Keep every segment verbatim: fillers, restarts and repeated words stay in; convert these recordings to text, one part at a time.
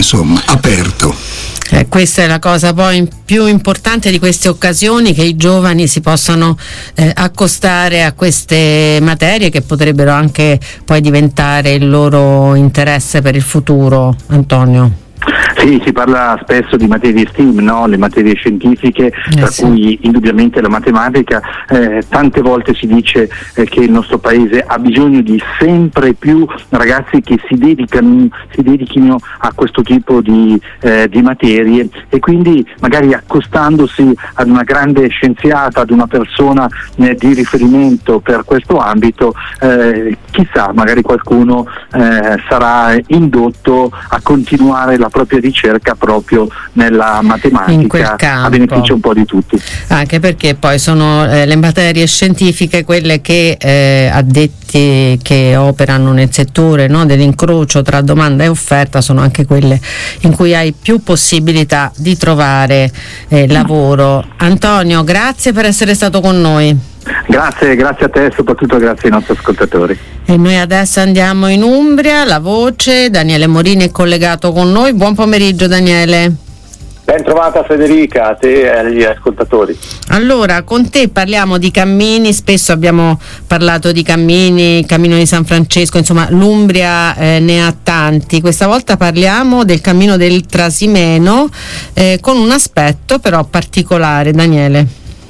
insomma, aperto. Eh, questa è la cosa poi più importante di queste occasioni, che i giovani si possano eh, accostare a queste materie che potrebbero anche poi diventare il loro interesse per il futuro. Antonio. Sì, si parla spesso di materie STEAM, no? Le materie scientifiche, eh, tra sì. cui indubbiamente la matematica. Eh, tante volte si dice eh, che il nostro paese ha bisogno di sempre più ragazzi che si dedicano, si dedichino a questo tipo di, eh, di materie, e quindi magari accostandosi ad una grande scienziata, ad una persona eh, di riferimento per questo ambito, eh, chissà, magari qualcuno eh, sarà indotto a continuare la propria ricerca proprio nella matematica, a beneficio un po' di tutti. Anche perché poi sono eh, le materie scientifiche quelle che eh, addetti che operano nel settore, no, dell'incrocio tra domanda e offerta, sono anche quelle in cui hai più possibilità di trovare eh, lavoro. Antonio, grazie per essere stato con noi. Grazie, grazie a te e soprattutto grazie ai nostri ascoltatori. E noi adesso andiamo in Umbria, La Voce. Daniele Morini è collegato con noi. Buon pomeriggio, Daniele. Ben trovata Federica, a te e agli ascoltatori. Allora, con te parliamo di cammini, spesso abbiamo parlato di cammini, Cammino di San Francesco, insomma l'Umbria eh, ne ha tanti. Questa volta parliamo del Cammino del Trasimeno, eh, con un aspetto però particolare, Daniele.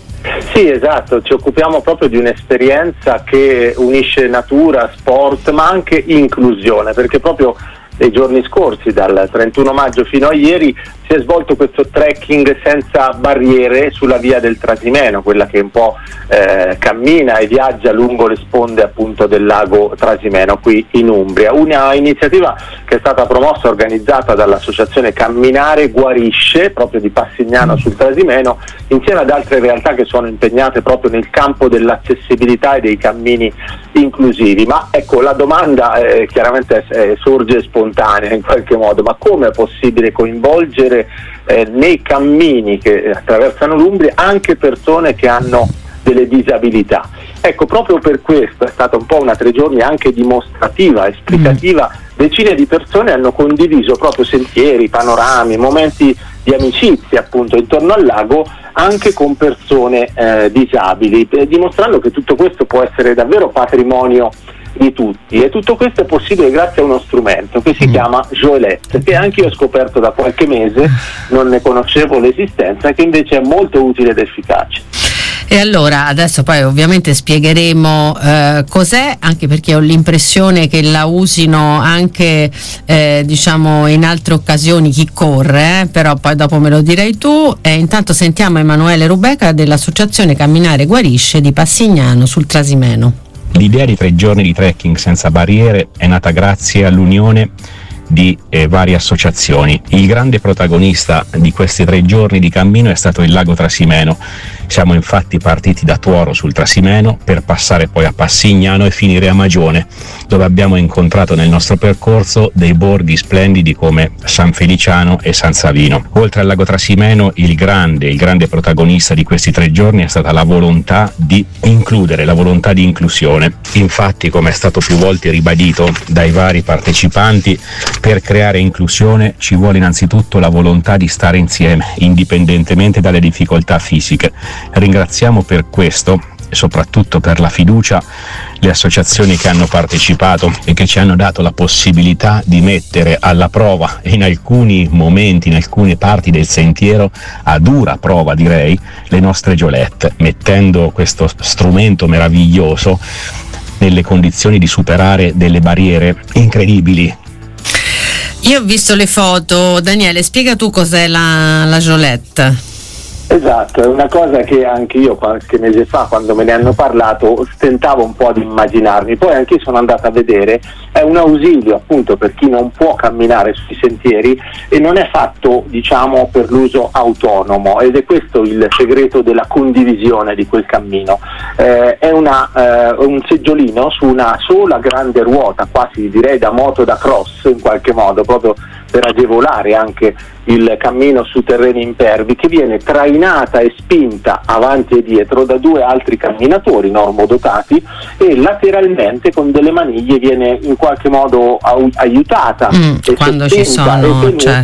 Sì, esatto, ci occupiamo proprio di un'esperienza che unisce natura, sport, ma anche inclusione, perché proprio nei giorni scorsi, dal trentuno maggio fino a ieri, si è svolto questo trekking senza barriere sulla via del Trasimeno, quella che un po' eh, cammina e viaggia lungo le sponde appunto del lago Trasimeno qui in Umbria. Una iniziativa che è stata promossa e organizzata dall'associazione Camminare Guarisce, proprio di Passignano sul Trasimeno, insieme ad altre realtà che sono impegnate proprio nel campo dell'accessibilità e dei cammini inclusivi. Ma ecco, la domanda eh, chiaramente eh, sorge spontanea in qualche modo: ma come è possibile coinvolgere eh, nei cammini che attraversano l'Umbria anche persone che hanno delle disabilità? Ecco, proprio per questo è stata un po' una tre giorni anche dimostrativa, esplicativa. Mm. Decine di persone hanno condiviso proprio sentieri, panorami, momenti di amicizia appunto intorno al lago anche con persone eh, disabili, eh, dimostrando che tutto questo può essere davvero patrimonio di tutti, e tutto questo è possibile grazie a uno strumento che si mm. chiama Joelette, che anche io ho scoperto da qualche mese, non ne conoscevo l'esistenza, che invece è molto utile ed efficace. E allora adesso poi ovviamente spiegheremo eh, cos'è, anche perché ho l'impressione che la usino anche eh, diciamo in altre occasioni chi corre, eh, però poi dopo me lo direi tu. E intanto sentiamo Emanuele Rubeca dell'associazione Camminare Guarisce di Passignano sul Trasimeno. L'idea di tre giorni di trekking senza barriere è nata grazie all'unione di eh, varie associazioni. Il grande protagonista di questi tre giorni di cammino è stato il lago Trasimeno. Siamo infatti partiti da Tuoro sul Trasimeno per passare poi a Passignano e finire a Magione, dove abbiamo incontrato nel nostro percorso dei borghi splendidi come San Feliciano e San Savino. Oltre al lago Trasimeno, il grande, il grande protagonista di questi tre giorni è stata la volontà di includere, la volontà di inclusione. Infatti, come è stato più volte ribadito dai vari partecipanti, per creare inclusione ci vuole innanzitutto la volontà di stare insieme, indipendentemente dalle difficoltà fisiche. Ringraziamo per questo e soprattutto per la fiducia le associazioni che hanno partecipato e che ci hanno dato la possibilità di mettere alla prova, in alcuni momenti, in alcune parti del sentiero, a dura prova direi, le nostre Joelette, mettendo questo strumento meraviglioso nelle condizioni di superare delle barriere incredibili. Io ho visto le foto, Daniele, spiega tu cos'è la, la Joelette. Esatto, è una cosa che anche io qualche mese fa, quando me ne hanno parlato, stentavo un po' ad immaginarmi, poi anche io sono andato a vedere. È un ausilio appunto per chi non può camminare sui sentieri e non è fatto, diciamo, per l'uso autonomo, ed è questo il segreto della condivisione di quel cammino. Eh, è una, eh, un seggiolino su una sola grande ruota, quasi direi da moto da cross in qualche modo, proprio per agevolare anche il cammino su terreni impervi, che viene trainata e spinta avanti e dietro da due altri camminatori normodotati, e lateralmente con delle maniglie viene in qualche modo au- aiutata mm, e quando ci sono, e tenuta,